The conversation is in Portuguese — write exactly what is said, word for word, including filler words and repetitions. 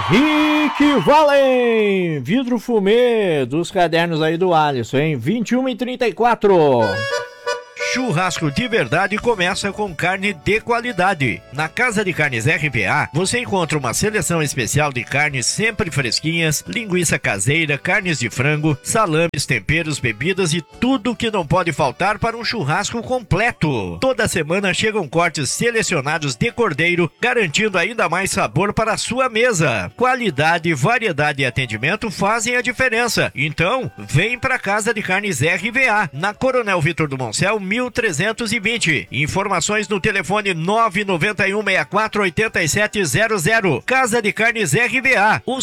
Rick Valen, vidro fumê dos cadernos aí do Alisson, hein? vinte e uma e trinta e quatro. Churrasco de verdade começa com carne de qualidade. Na Casa de Carnes R V A, você encontra uma seleção especial de carnes sempre fresquinhas, linguiça caseira, carnes de frango, salames, temperos, bebidas e tudo que não pode faltar para um churrasco completo. Toda semana chegam cortes selecionados de cordeiro, garantindo ainda mais sabor para a sua mesa. Qualidade, variedade e atendimento fazem a diferença. Então, vem pra Casa de Carnes R V A, na Coronel Vitor do Moncel, mil trezentos e vinte. Informações no telefone nove nove um, seis quatro oito sete zero zero. Casa de Carnes R V A, o